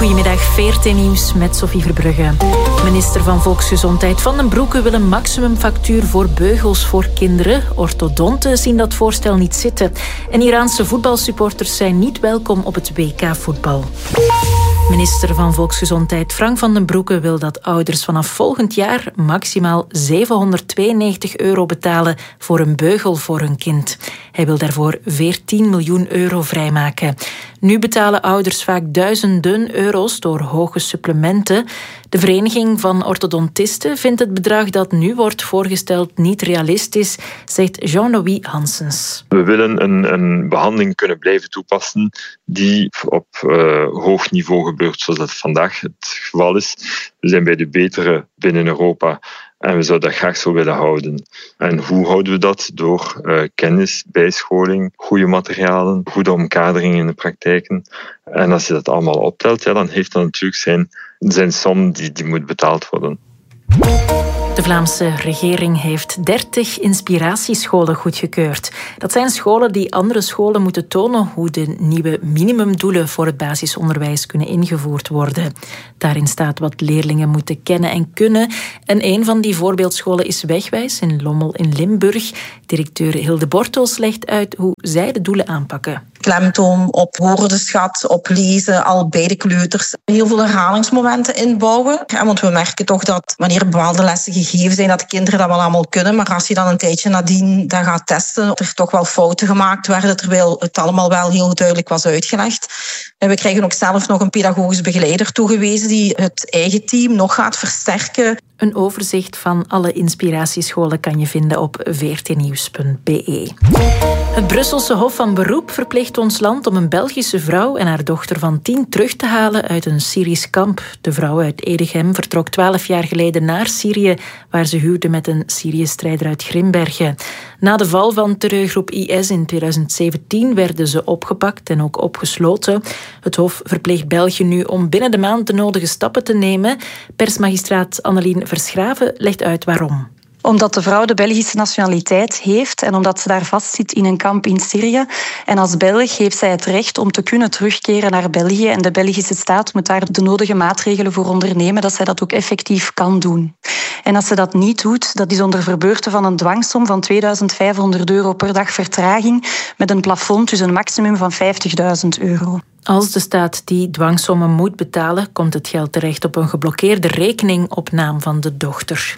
Goedemiddag, VRT Nieuws met Sophie Verbrugge. Minister van Volksgezondheid Van den Broeke wil een maximumfactuur voor beugels voor kinderen. Orthodonten zien dat voorstel niet zitten. En Iraanse voetbalsupporters zijn niet welkom op het WK-voetbal. Minister van Volksgezondheid Frank Van den Broeke wil dat ouders vanaf volgend jaar maximaal €792 betalen voor een beugel voor hun kind. Hij wil daarvoor €14 miljoen vrijmaken. Nu betalen ouders vaak duizenden euro's door hoge supplementen. De Vereniging van Orthodontisten vindt het bedrag dat nu wordt voorgesteld niet realistisch, zegt Jean-Louis Hansens. We willen een behandeling kunnen blijven toepassen die op hoog niveau gebeurt, zoals dat vandaag het geval is. We zijn bij de betere binnen Europa. En we zouden dat graag zo willen houden. En hoe houden we dat? Door kennis, bijscholing, goede materialen, goede omkadering in de praktijken. En als je dat allemaal optelt, dan heeft dat natuurlijk zijn som die moet betaald worden. De Vlaamse regering heeft 30 inspiratiescholen goedgekeurd. Dat zijn scholen die andere scholen moeten tonen hoe de nieuwe minimumdoelen voor het basisonderwijs kunnen ingevoerd worden. Daarin staat wat leerlingen moeten kennen en kunnen. En een van die voorbeeldscholen is Wegwijs in Lommel in Limburg. Directeur Hilde Bortels legt uit hoe zij de doelen aanpakken. Klemtoon op woordenschat, op lezen, al bij de kleuters. Heel veel herhalingsmomenten inbouwen. Ja, want we merken toch dat wanneer bepaalde lessen gegeven zijn, dat de kinderen dat wel allemaal kunnen. Maar als je dan een tijdje nadien dat gaat testen, er toch wel fouten gemaakt werden, terwijl het allemaal wel heel duidelijk was uitgelegd. En we krijgen ook zelf nog een pedagogisch begeleider toegewezen die het eigen team nog gaat versterken. Een overzicht van alle inspiratiescholen kan je vinden op vrtnieuws.be. Het Brusselse Hof van Beroep verplicht ons land om een Belgische vrouw en haar dochter van 10 terug te halen uit een Syrisch kamp. De vrouw uit Edegem vertrok 12 jaar geleden naar Syrië, waar ze huwde met een Syrië-strijder uit Grimbergen. Na de val van terreurgroep IS in 2017 werden ze opgepakt en ook opgesloten. Het Hof verplicht België nu om binnen de maand de nodige stappen te nemen. Persmagistraat Annelien Verschraven legt uit waarom. Omdat de vrouw de Belgische nationaliteit heeft en omdat ze daar vastzit in een kamp in Syrië. En als Belg heeft zij het recht om te kunnen terugkeren naar België. En de Belgische staat moet daar de nodige maatregelen voor ondernemen dat zij dat ook effectief kan doen. En als ze dat niet doet, dat is onder verbeurte van een dwangsom van €2500 per dag vertraging met een plafond, dus een maximum van €50.000. Als de staat die dwangsommen moet betalen, komt het geld terecht op een geblokkeerde rekening op naam van de dochter.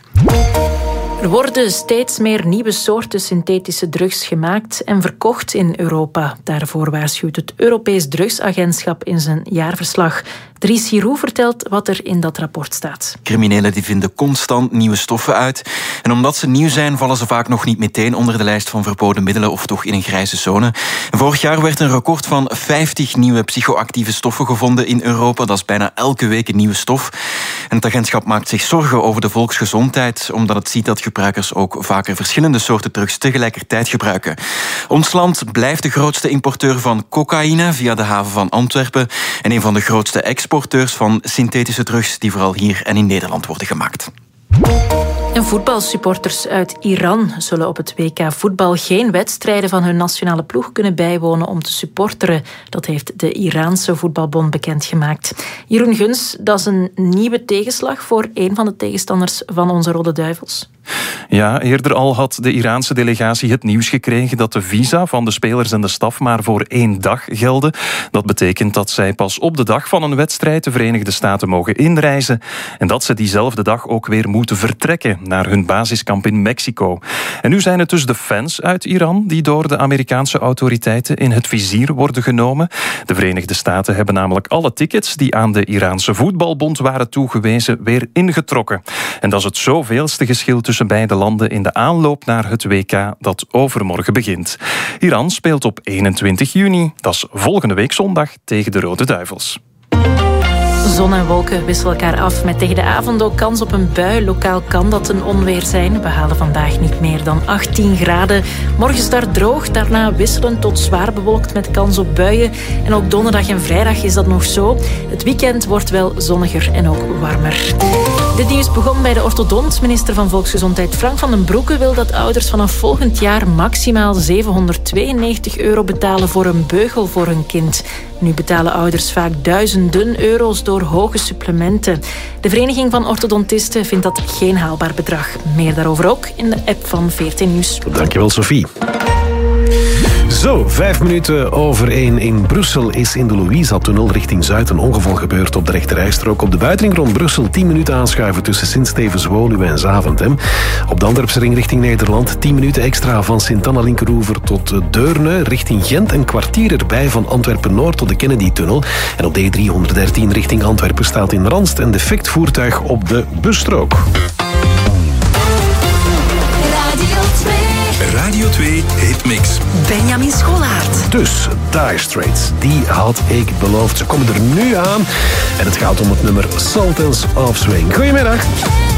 Er worden steeds meer nieuwe soorten synthetische drugs gemaakt en verkocht in Europa. Daarvoor waarschuwt het Europees Drugsagentschap in zijn jaarverslag. Dries Giroux vertelt wat er in dat rapport staat. Criminelen die vinden constant nieuwe stoffen uit. En omdat ze nieuw zijn, vallen ze vaak nog niet meteen onder de lijst van verboden middelen of toch in een grijze zone. En vorig jaar werd een record van 50 nieuwe psychoactieve stoffen gevonden in Europa. Dat is bijna elke week een nieuwe stof. En het agentschap maakt zich zorgen over de volksgezondheid, omdat het ziet dat gebruikers ook vaker verschillende soorten drugs tegelijkertijd gebruiken. Ons land blijft de grootste importeur van cocaïne via de haven van Antwerpen en een van de grootste exporteurs van synthetische drugs die vooral hier en in Nederland worden gemaakt. En voetbalsupporters uit Iran zullen op het WK voetbal geen wedstrijden van hun nationale ploeg kunnen bijwonen om te supporteren. Dat heeft de Iraanse voetbalbond bekendgemaakt. Jeroen Guns, dat is een nieuwe tegenslag voor een van de tegenstanders van onze Rode Duivels. Ja, eerder al had de Iraanse delegatie het nieuws gekregen dat de visa van de spelers en de staf maar voor 1 dag gelden. Dat betekent dat zij pas op de dag van een wedstrijd de Verenigde Staten mogen inreizen en dat ze diezelfde dag ook weer moeten vertrekken naar hun basiskamp in Mexico. En nu zijn het dus de fans uit Iran die door de Amerikaanse autoriteiten in het vizier worden genomen. De Verenigde Staten hebben namelijk alle tickets die aan de Iraanse voetbalbond waren toegewezen weer ingetrokken. En dat is het zoveelste geschil tussen beide landen in de aanloop naar het WK dat overmorgen begint. Iran speelt op 21 juni, dat is volgende week zondag, tegen de Rode Duivels. Zon en wolken wisselen elkaar af met tegen de avond ook kans op een bui. Lokaal kan dat een onweer zijn. We halen vandaag niet meer dan 18 graden. Morgen start droog, daarna wisselend tot zwaar bewolkt met kans op buien. En ook donderdag en vrijdag is dat nog zo. Het weekend wordt wel zonniger en ook warmer. Dit nieuws begon bij de orthodont. Minister van Volksgezondheid Frank van den Broeke wil dat ouders vanaf volgend jaar maximaal €792 betalen voor een beugel voor hun kind. Nu betalen ouders vaak duizenden euro's door hoge supplementen. De Vereniging van Orthodontisten vindt dat geen haalbaar bedrag. Meer daarover ook in de app van VRT Nieuws. Dankjewel, Sophie. Zo, 1:05 in Brussel is in de Louisa-tunnel richting Zuid een ongeval gebeurd op de rechterrijstrook. Op de buitenring rond Brussel 10 minuten aanschuiven tussen Sint-Stevens-Woluwe en Zaventem. Op de Antwerpse ring richting Nederland 10 minuten extra van Sint-Anna-Linkeroever tot Deurne. Richting Gent een kwartier erbij van Antwerpen-Noord tot de Kennedy-tunnel. En op de E313 richting Antwerpen staat in Randst een defect voertuig op de busstrook. Radio 2 Hitmix. Benjamin Scholaert. Dus Dire Straits, die had ik beloofd. Ze komen er nu aan. En het gaat om het nummer Sultans of Swing. Goedemiddag.